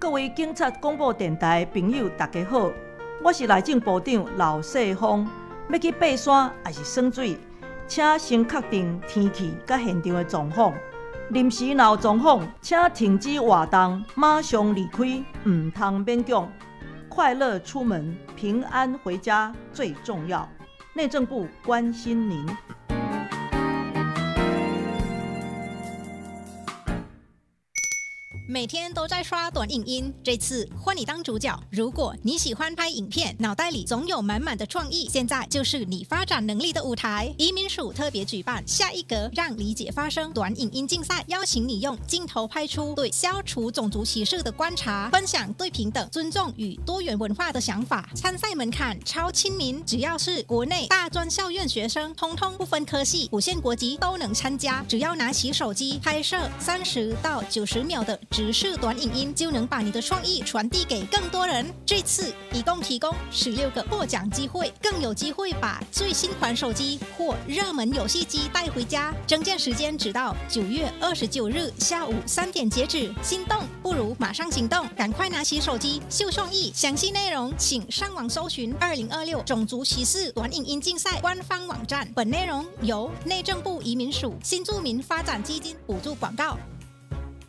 各位警察广播电台的朋友，大家好，我是内政部长老世芳。要去爬山还是耍水，请先确定天气甲现场的状况。临时若有状况，请停止活动，马上离开，唔通勉强。快乐出门，平安回家最重要。内政部关心您。 每天都在刷短影音，这次换你当主角。如果你喜欢拍影片，脑袋里总有满满的创意，现在就是你发展能力的舞台。移民署特别举办下一格让理解发生短影音竞赛，邀请你用镜头拍出对消除种族歧视的观察，分享对平等、尊重与多元文化的想法。参赛门槛超亲民，只要是国内大专校院学生，通通不分科系、不限国籍都能参加。只要拿起手机拍摄30到90秒的直视短影音，就能把你的创意传递给更多人。这次一共提供16个获奖机会，更有机会把最新款手机或热门游戏机带回家。征件时间直到9月29日下午3点截止。心动不如马上行动，赶快拿起手机秀创意。详细内容请上网搜寻2026种族歧视短影音竞赛官方网站。本内容由内政部移民署新住民发展基金补助广告。